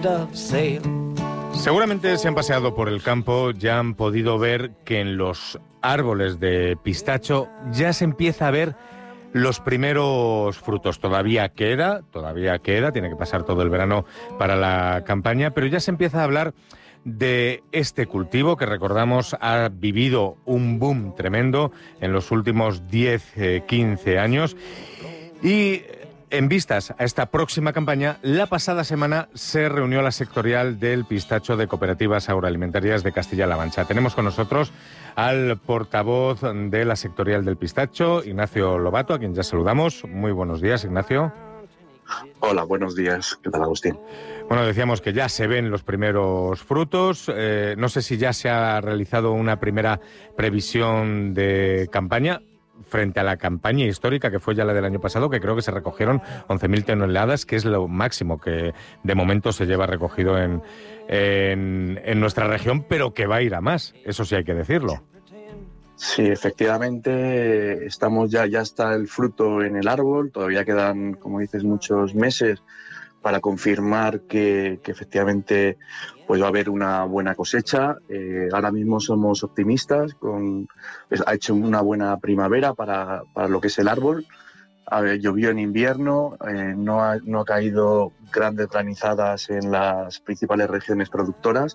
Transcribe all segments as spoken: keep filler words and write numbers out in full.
Seguramente se han paseado por el campo, ya han podido ver que en los árboles de pistacho ya se empieza a ver los primeros frutos. Todavía queda, todavía queda, tiene que pasar todo el verano para la campaña, pero ya se empieza a hablar de este cultivo que, recordamos, ha vivido un boom tremendo en los últimos diez, quince años. Y en vistas a esta próxima campaña, la pasada semana se reunió la sectorial del pistacho de Cooperativas Agroalimentarias de Castilla-La Mancha. Tenemos con nosotros al portavoz de la sectorial del pistacho, Ignacio Lobato, a quien ya saludamos. Muy buenos días, Ignacio. Hola, buenos días. ¿Qué tal, Agustín? Bueno, decíamos que ya se ven los primeros frutos. Eh, no sé si ya se ha realizado una primera previsión de campaña frente a la campaña histórica que fue ya la del año pasado, que creo que se recogieron once mil toneladas, que es lo máximo que de momento se lleva recogido en, en, en nuestra región, pero que va a ir a más, eso sí hay que decirlo. Sí, efectivamente, estamos ya, ya está el fruto en el árbol, todavía quedan, como dices, muchos meses para confirmar que, que efectivamente pues va a haber una buena cosecha. Eh, ahora mismo somos optimistas, con, pues, ha hecho una buena primavera para, para lo que es el árbol. A ver, llovió en invierno, eh, no, ha, no ha caído grandes granizadas en las principales regiones productoras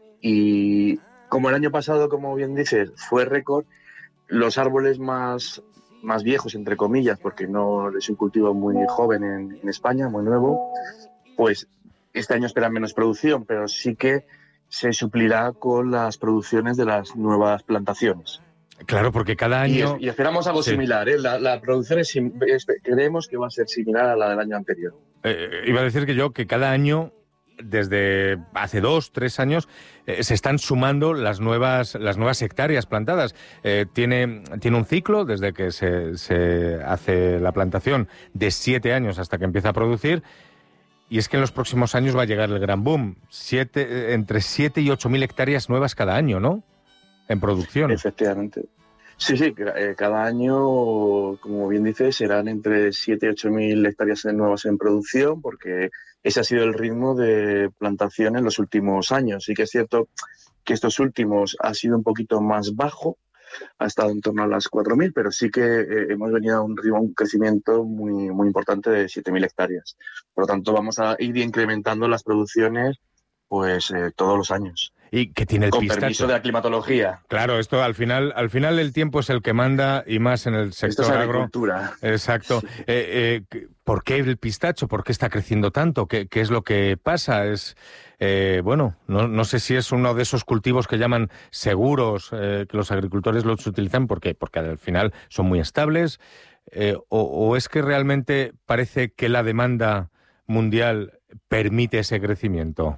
y como el año pasado, como bien dices, fue récord, los árboles más, más viejos, entre comillas, porque no es un cultivo muy joven en, en España, muy nuevo, pues este año esperan menos producción, pero sí que se suplirá con las producciones de las nuevas plantaciones. Claro, porque cada año... Y, y esperamos algo sí. similar, ¿eh? La, la producción es, es, creemos que va a ser similar a la del año anterior. Eh, iba a decir que yo que cada año, desde hace dos, tres años, eh, se están sumando las nuevas, las nuevas hectáreas plantadas. Eh, tiene, tiene un ciclo desde que se, se hace la plantación de siete años hasta que empieza a producir. Y es que en los próximos años va a llegar el gran boom. Siete, entre siete y ocho mil hectáreas nuevas cada año, ¿no? En producción. Efectivamente. Sí, sí, cada año, como bien dices, serán entre siete y ocho mil hectáreas nuevas en producción, porque ese ha sido el ritmo de plantación en los últimos años. Sí que es cierto que estos últimos ha sido un poquito más bajo, ha estado en torno a las cuatro mil, pero sí que eh, hemos venido a un ritmo, un crecimiento muy, muy importante de siete mil hectáreas. Por lo tanto, vamos a ir incrementando las producciones pues eh, todos los años. ¿Y qué tiene el Con pistacho? permiso de la climatología. Claro, esto al final, al final el tiempo es el que manda y más en el sector Esto es agro. agricultura. Exacto. Sí. Eh, eh, ¿Por qué el pistacho? ¿Por qué está creciendo tanto? ¿Qué, qué es lo que pasa? Es eh, bueno, no, no sé si es uno de esos cultivos que llaman seguros, eh, que los agricultores los utilizan porque porque al final son muy estables, eh, o, o es que realmente parece que la demanda mundial permite ese crecimiento.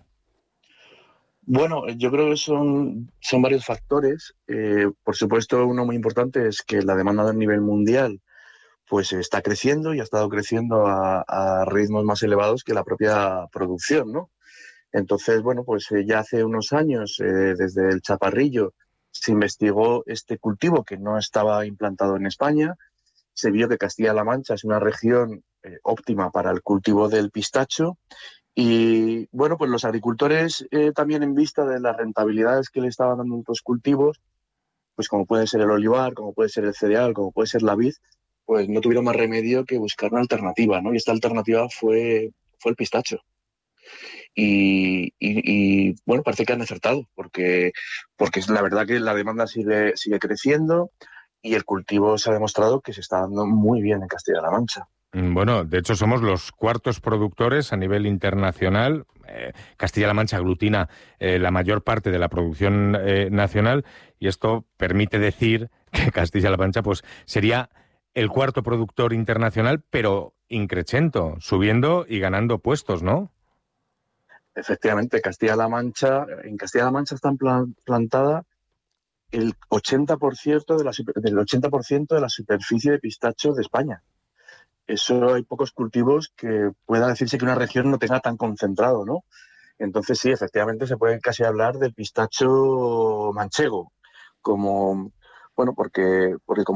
Bueno, yo creo que son, son varios factores. Eh, por supuesto, uno muy importante es que la demanda a nivel mundial pues está creciendo y ha estado creciendo a, a ritmos más elevados que la propia producción, ¿no? Entonces, bueno, pues eh, ya hace unos años, eh, desde el Chaparrillo, se investigó este cultivo que no estaba implantado en España. Se vio que Castilla-La Mancha es una región eh, óptima para el cultivo del pistacho. Y bueno, pues los agricultores eh, también en vista de las rentabilidades que le estaban dando otros cultivos, pues como puede ser el olivar, como puede ser el cereal, como puede ser la vid, pues no tuvieron más remedio que buscar una alternativa, ¿no? Y esta alternativa fue, fue el pistacho. Y, y, y bueno, parece que han acertado, porque, porque es la verdad que la demanda sigue, sigue creciendo y el cultivo se ha demostrado que se está dando muy bien en Castilla-La Mancha. Bueno, de hecho somos los cuartos productores a nivel internacional. Eh, Castilla-La Mancha aglutina eh, la mayor parte de la producción eh, nacional y esto permite decir que Castilla-La Mancha pues sería el cuarto productor internacional, pero increchento, subiendo y ganando puestos, ¿no? Efectivamente, Castilla-La Mancha, en Castilla-La Mancha están plan, plantada el ochenta por ciento de la, del ochenta por ciento de la superficie de pistacho de España. Eso hay pocos cultivos que pueda decirse que una región no tenga tan concentrado, ¿no? Entonces sí, efectivamente se puede casi hablar del pistacho manchego, como, bueno, porque, porque como